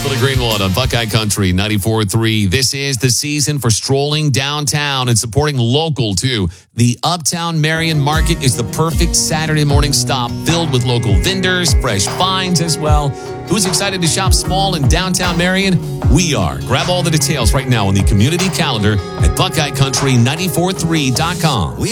Billy Greenwood on Buckeye Country 94.3. This is the season for strolling downtown and supporting local, too. The Uptown Marion Market is the perfect Saturday morning stop filled with local vendors, fresh finds as well. Who's excited to shop small in downtown Marion? We are. Grab all the details right now on the community calendar at BuckeyeCountry943.com.